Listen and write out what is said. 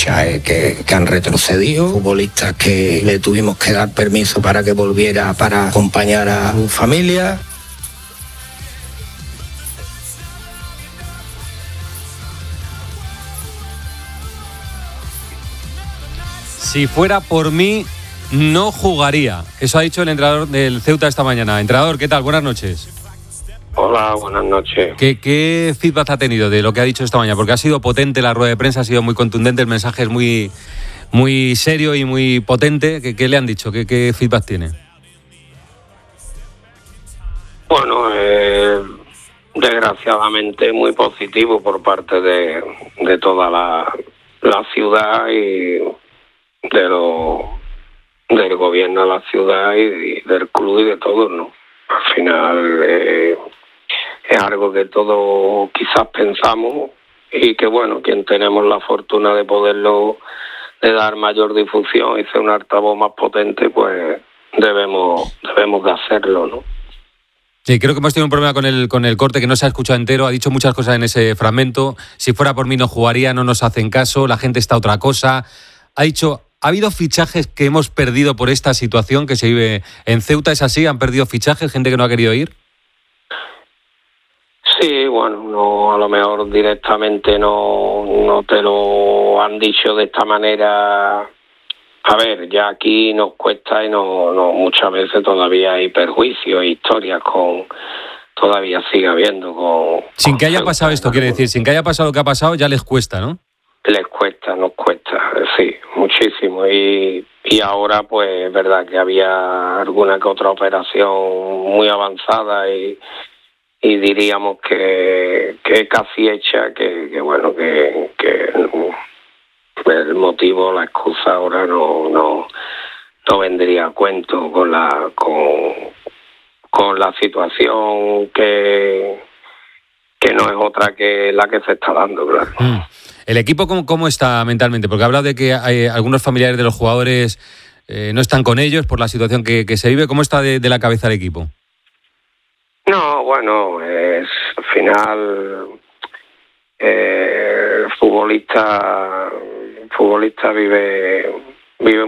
fichajes que han retrocedido, futbolistas que le tuvimos que dar permiso para que volviera para acompañar a su familia. Si fuera por mí, no jugaría. Eso ha dicho el entrenador del Ceuta esta mañana. Entrenador, ¿qué tal? Buenas noches. Hola, buenas noches. ¿Qué feedback ha tenido de lo que ha dicho esta mañana? Porque ha sido potente la rueda de prensa, ha sido muy contundente, el mensaje es muy, muy serio y muy potente. ¿Qué le han dicho? ¿Qué feedback tiene? Bueno, desgraciadamente muy positivo por parte de toda la ciudad y del gobierno de la ciudad y del club y de todos, ¿no? Al final es algo que todos quizás pensamos y que, bueno, quien tenemos la fortuna de de dar mayor difusión y ser un altavoz más potente, pues debemos de hacerlo, ¿no? Sí, creo que hemos tenido un problema con el corte que no se ha escuchado entero. Ha dicho muchas cosas en ese fragmento. Si fuera por mí no jugaría, no nos hacen caso, la gente está a otra cosa. Ha dicho, ¿ha habido fichajes que hemos perdido por esta situación que se vive en Ceuta? ¿Es así? ¿Han perdido fichajes? ¿Gente que no ha querido ir? Sí, bueno, no, a lo mejor directamente no te lo han dicho de esta manera. A ver, ya aquí nos cuesta y no muchas veces todavía hay perjuicios e historias todavía sigue habiendo sin que haya pasado esto, quiere decir, sin que haya pasado lo que ha pasado, ya les cuesta, ¿no? Nos cuesta, sí, muchísimo. Y ahora, pues, es verdad que había alguna que otra operación muy avanzada y diríamos que casi hecha, que bueno, que el motivo, la excusa ahora no vendría a cuento con la situación que no es otra que la que se está dando, claro. ¿El equipo cómo está mentalmente? Porque ha hablado de que hay algunos familiares de los jugadores no están con ellos por la situación que se vive. ¿Cómo está de la cabeza el equipo? No, bueno, al final el futbolista vive